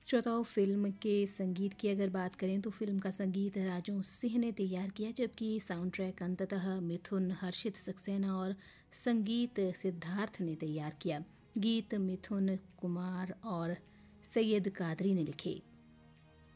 श्रोताओं, फिल्म के संगीत की अगर बात करें तो फिल्म का संगीत राजू सिंह ने तैयार किया, जबकि साउंड ट्रैक अंततः मिथुन, हर्षित सक्सेना और संगीत सिद्धार्थ ने तैयार किया। गीत मिथुन कुमार और सैयद कादरी ने लिखे।